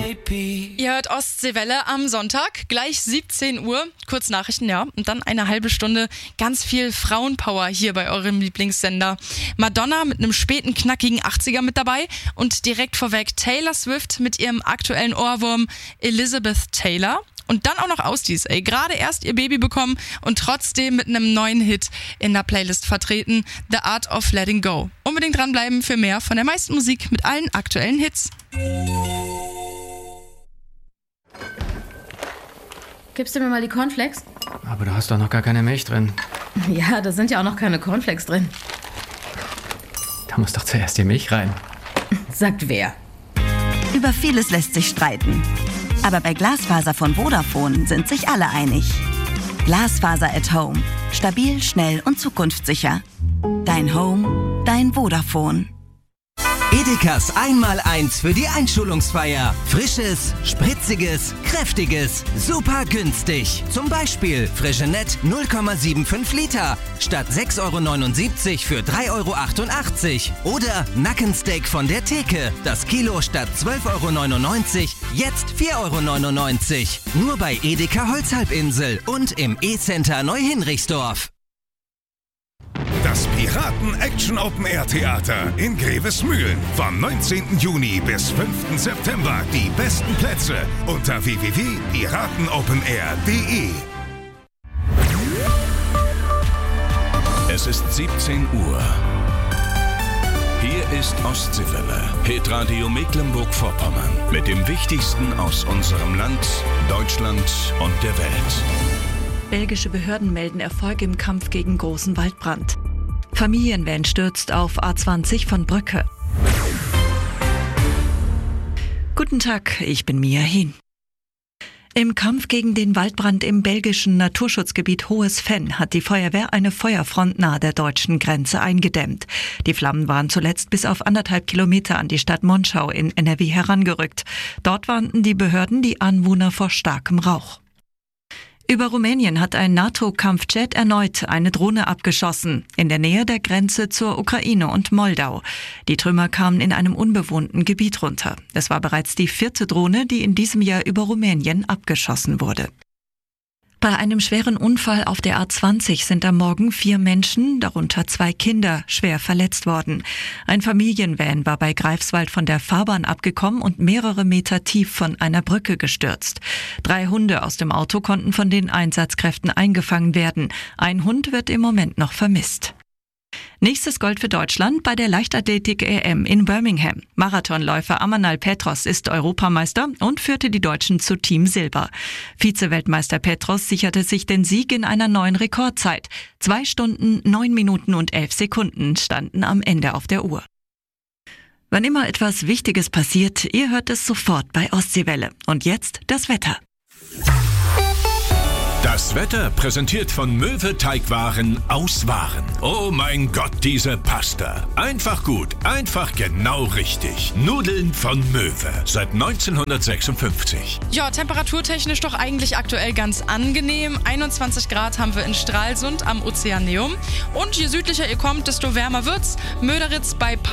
Ihr hört Ostseewelle am Sonntag, gleich 17 Uhr, kurz Nachrichten, ja, und dann eine halbe Stunde ganz viel Frauenpower hier bei eurem Lieblingssender. Madonna mit einem späten, knackigen 80er mit dabei und direkt vorweg Taylor Swift mit ihrem aktuellen Ohrwurm Elizabeth Taylor. Und dann auch noch Ausdies, gerade erst ihr Baby bekommen und trotzdem mit einem neuen Hit in der Playlist vertreten, The Art of Letting Go. Unbedingt dranbleiben für mehr von der meisten Musik mit allen aktuellen Hits. Gibst du mir mal die Cornflakes? Aber du hast doch noch gar keine Milch drin. Ja, da sind ja auch noch keine Cornflakes drin. Da muss doch zuerst die Milch rein. Sagt wer? Über vieles lässt sich streiten. Aber bei Glasfaser von Vodafone sind sich alle einig. Glasfaser at Home. Stabil, schnell und zukunftssicher. Dein Home, dein Vodafone. Edekas 1x1 für die Einschulungsfeier. Frisches, spritziges, kräftiges, super günstig. Zum Beispiel Frigenet 0,75 Liter statt 6,79 € für 3,88 € oder Nackensteak von der Theke. Das Kilo statt 12,99 € jetzt 4,99 €. Nur bei Edeka Holzhalbinsel und im E-Center Neuhinrichsdorf. Das Piraten-Action-Open-Air-Theater in Grevesmühlen. Vom 19. Juni bis 5. September. Die besten Plätze unter www.piratenopenair.de. Es ist 17 Uhr. Hier ist Ostseewelle, Hitradio Mecklenburg-Vorpommern. Mit dem Wichtigsten aus unserem Land, Deutschland und der Welt. Belgische Behörden melden Erfolg im Kampf gegen großen Waldbrand. Familienvan stürzt auf A20 von Brücke. Guten Tag, ich bin Mia Hin. Im Kampf gegen den Waldbrand im belgischen Naturschutzgebiet Hohes Venn hat die Feuerwehr eine Feuerfront nahe der deutschen Grenze eingedämmt. Die Flammen waren zuletzt bis auf 1,5 Kilometer an die Stadt Monschau in NRW herangerückt. Dort warnten die Behörden die Anwohner vor starkem Rauch. Über Rumänien hat ein NATO-Kampfjet erneut eine Drohne abgeschossen, in der Nähe der Grenze zur Ukraine und Moldau. Die Trümmer kamen in einem unbewohnten Gebiet runter. Es war bereits die 4. Drohne, die in diesem Jahr über Rumänien abgeschossen wurde. Bei einem schweren Unfall auf der A20 sind am Morgen 4 Menschen, darunter 2 Kinder, schwer verletzt worden. Ein Familienvan war bei Greifswald von der Fahrbahn abgekommen und mehrere Meter tief von einer Brücke gestürzt. 3 Hunde aus dem Auto konnten von den Einsatzkräften eingefangen werden. Ein Hund wird im Moment noch vermisst. Nächstes Gold für Deutschland bei der Leichtathletik-EM in Birmingham. Marathonläufer Amanal Petros ist Europameister und führte die Deutschen zu Team Silber. Vize-Weltmeister Petros sicherte sich den Sieg in einer neuen Rekordzeit. 2 Stunden, 9 Minuten und 11 Sekunden standen am Ende auf der Uhr. Wann immer etwas Wichtiges passiert, ihr hört es sofort bei Ostseewelle. Und jetzt das Wetter. Das Wetter präsentiert von Möwe Teigwaren aus Waren. Oh mein Gott, diese Pasta. Einfach gut, einfach genau richtig. Nudeln von Möwe. Seit 1956. Ja, temperaturtechnisch doch eigentlich aktuell ganz angenehm. 21 Grad haben wir in Stralsund am Ozeaneum. Und je südlicher ihr kommt, desto wärmer wird's. Möderitz bei